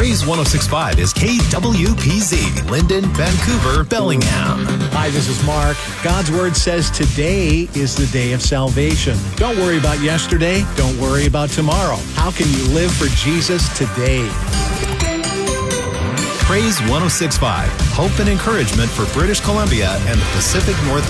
Praise 106.5 is KWPZ, Linden, Vancouver, Bellingham. Hi, this is Mark. God's Word says today is the day of salvation. Don't worry about yesterday. Don't worry about tomorrow. How can you live for Jesus today? Praise 106.5, hope and encouragement for British Columbia and the Pacific Northwest.